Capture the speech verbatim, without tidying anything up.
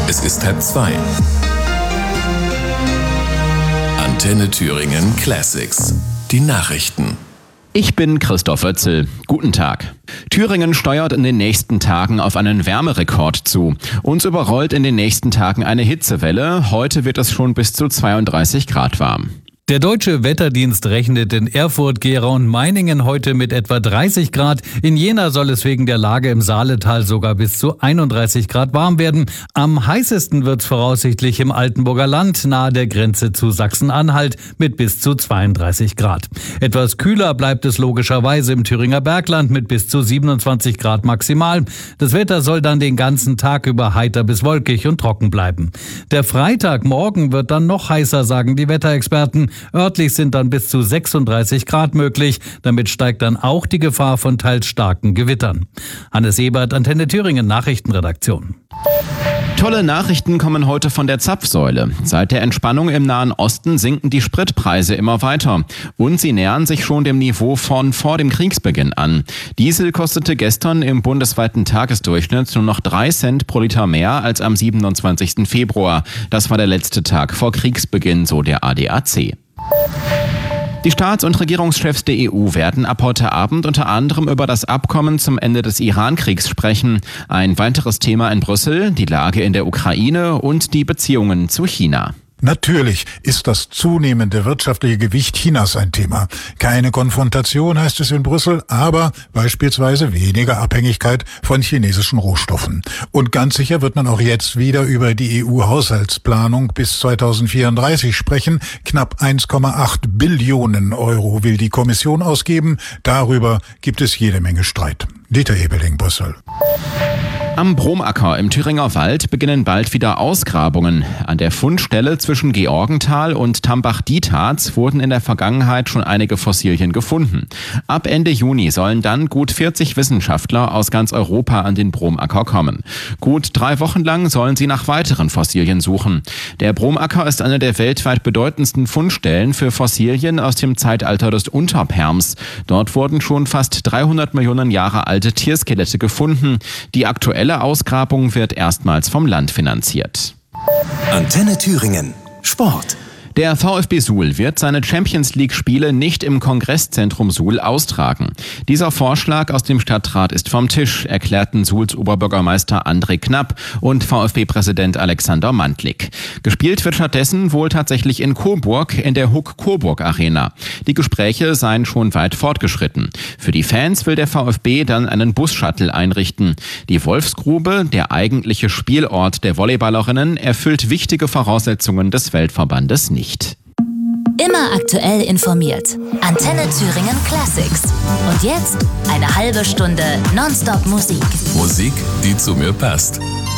Es ist halb zwei. Antenne Thüringen Classics. Die Nachrichten. Ich bin Christoph Oetzel. Guten Tag. Thüringen steuert in den nächsten Tagen auf einen Wärmerekord zu. Uns überrollt in den nächsten Tagen eine Hitzewelle. Heute wird es schon bis zu zweiunddreißig Grad warm. Der Deutsche Wetterdienst rechnet in Erfurt, Gera und Meiningen heute mit etwa dreißig Grad. In Jena soll es wegen der Lage im Saaletal sogar bis zu einunddreißig Grad warm werden. Am heißesten wird es voraussichtlich im Altenburger Land nahe der Grenze zu Sachsen-Anhalt mit bis zu zweiunddreißig Grad. Etwas kühler bleibt es logischerweise im Thüringer Bergland mit bis zu siebenundzwanzig Grad maximal. Das Wetter soll dann den ganzen Tag über heiter bis wolkig und trocken bleiben. Der Freitagmorgen wird dann noch heißer, sagen die Wetterexperten. Örtlich sind dann bis zu sechsunddreißig Grad möglich. Damit steigt dann auch die Gefahr von teils starken Gewittern. Hannes Ebert, Antenne Thüringen Nachrichtenredaktion. Tolle Nachrichten kommen heute von der Zapfsäule. Seit der Entspannung im Nahen Osten sinken die Spritpreise immer weiter. Und sie nähern sich schon dem Niveau von vor dem Kriegsbeginn an. Diesel kostete gestern im bundesweiten Tagesdurchschnitt nur noch drei Cent pro Liter mehr als am siebenundzwanzigsten Februar. Das war der letzte Tag vor Kriegsbeginn, so der A D A C. Die Staats- und Regierungschefs der E U werden ab heute Abend unter anderem über das Abkommen zum Ende des Iran-Kriegs sprechen. Ein weiteres Thema in Brüssel, die Lage in der Ukraine und die Beziehungen zu China. Natürlich ist das zunehmende wirtschaftliche Gewicht Chinas ein Thema. Keine Konfrontation heißt es in Brüssel, aber beispielsweise weniger Abhängigkeit von chinesischen Rohstoffen. Und ganz sicher wird man auch jetzt wieder über die E U-Haushaltsplanung bis zweitausendvierunddreißig sprechen. Knapp eins Komma acht Billionen Euro will die Kommission ausgeben. Darüber gibt es jede Menge Streit. Dieter Ebeling, Brüssel. Am Bromacker im Thüringer Wald beginnen bald wieder Ausgrabungen. An der Fundstelle zwischen Georgenthal und Tambach-Dietharz wurden in der Vergangenheit schon einige Fossilien gefunden. Ab Ende Juni sollen dann gut vierzig Wissenschaftler aus ganz Europa an den Bromacker kommen. Gut drei Wochen lang sollen sie nach weiteren Fossilien suchen. Der Bromacker ist eine der weltweit bedeutendsten Fundstellen für Fossilien aus dem Zeitalter des Unterperms. Dort wurden schon fast dreihundert Millionen Jahre alte Tierskelette gefunden. Die aktuelle Ausgrabung wird erstmals vom Land finanziert. Antenne Thüringen. Sport. Der VfB Suhl wird seine Champions-League-Spiele nicht im Kongresszentrum Suhl austragen. Dieser Vorschlag aus dem Stadtrat ist vom Tisch, erklärten Suhls Oberbürgermeister André Knapp und VfB-Präsident Alexander Mantlik. Gespielt wird stattdessen wohl tatsächlich in Coburg in der Huck-Coburg-Arena. Die Gespräche seien schon weit fortgeschritten. Für die Fans will der VfB dann einen Bus-Shuttle einrichten. Die Wolfsgrube, der eigentliche Spielort der Volleyballerinnen, erfüllt wichtige Voraussetzungen des Weltverbandes nicht. Immer aktuell informiert. Antenne Thüringen Classics. Und jetzt eine halbe Stunde Nonstop Musik. Musik, die zu mir passt.